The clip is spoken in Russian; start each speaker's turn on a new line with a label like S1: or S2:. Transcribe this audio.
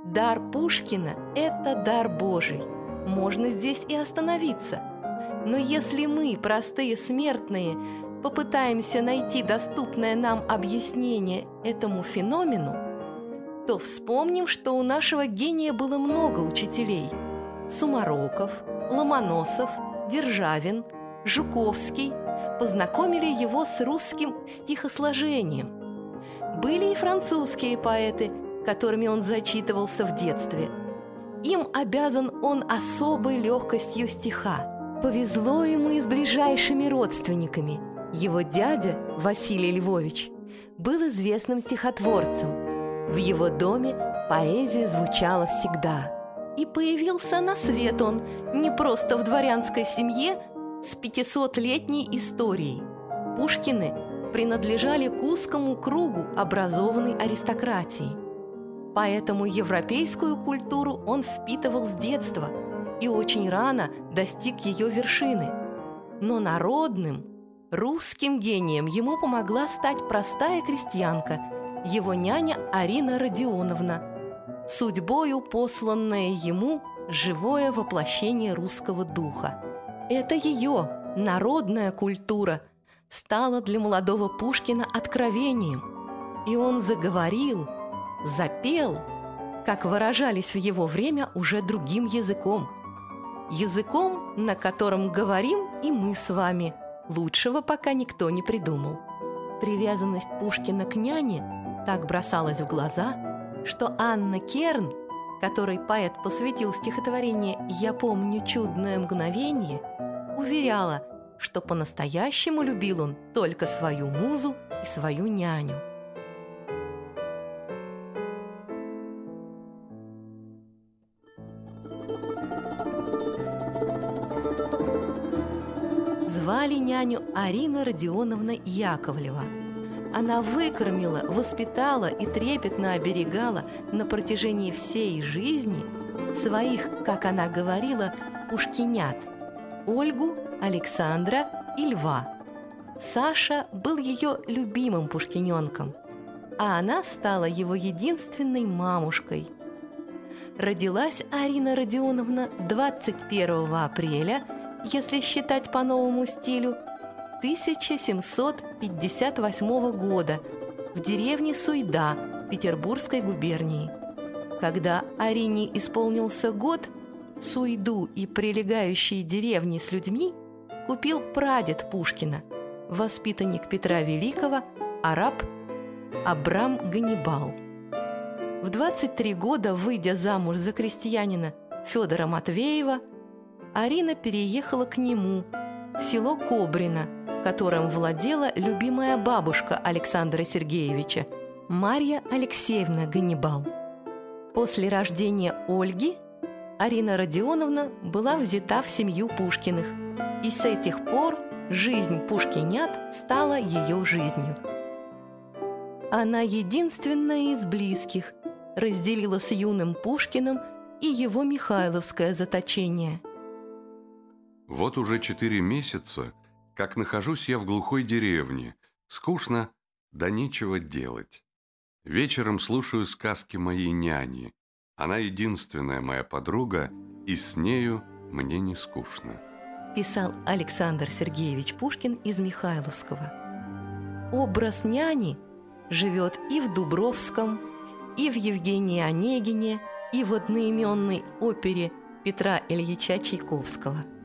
S1: Дар Пушкина – это дар Божий. Можно здесь и остановиться. Но если мы, простые смертные, попытаемся найти доступное нам объяснение этому феномену, то вспомним, что у нашего гения было много учителей. Сумароков, Ломоносов, Державин, Жуковский познакомили его с русским стихосложением. Были и французские поэты, которыми он зачитывался в детстве. Им обязан он особой легкостью стиха. Повезло ему и с ближайшими родственниками. Его дядя, Василий Львович, был известным стихотворцем. В его доме поэзия звучала всегда. И появился на свет он не просто в дворянской семье с 500-летней историей. Пушкины принадлежали к узкому кругу образованной аристократии. Поэтому европейскую культуру он впитывал с детства и очень рано достиг ее вершины. Но народным, русским гением ему помогла стать простая крестьянка, его няня Арина Родионовна, судьбою посланное ему живое воплощение русского духа. Это ее народная культура стала для молодого Пушкина откровением, и он заговорил, запел, как выражались в его время, уже другим языком. Языком, на котором говорим и мы с вами. Лучшего пока никто не придумал. Привязанность Пушкина к няне так бросалась в глаза, что Анна Керн, которой поэт посвятил стихотворение «Я помню чудное мгновенье», уверяла, что по-настоящему любил он только свою музу и свою няню. Звали няню Арина Родионовна Яковлева. Она выкормила, воспитала и трепетно оберегала на протяжении всей жизни своих, как она говорила, пушкинят – Ольгу, Александра и Льва. Саша был ее любимым пушкиненком, а она стала его единственной мамушкой. Родилась Арина Родионовна 21 апреля, если считать по новому стилю, 1758 года в деревне Суйда Петербургской губернии. Когда Арине исполнился год, Суйду и прилегающие деревни с людьми купил прадед Пушкина, воспитанник Петра Великого, араб Абрам Ганнибал. В 23 года, выйдя замуж за крестьянина Федора Матвеева, Арина переехала к нему в село Кобрино, которым владела любимая бабушка Александра Сергеевича, Марья Алексеевна Ганнибал. После рождения Ольги Арина Родионовна была взята в семью Пушкиных, и с этих пор жизнь пушкинят стала ее жизнью. Она единственная из близких разделила с юным Пушкиным и его михайловское заточение.
S2: Вот уже 4 месяца, как нахожусь я в глухой деревне. Скучно, да нечего делать. Вечером слушаю сказки моей няни. Она единственная моя подруга, и с нею мне не скучно.
S1: Писал Александр Сергеевич Пушкин из Михайловского. Образ няни живет и в Дубровском, и в Евгении Онегине, и в одноименной опере Петра Ильича Чайковского.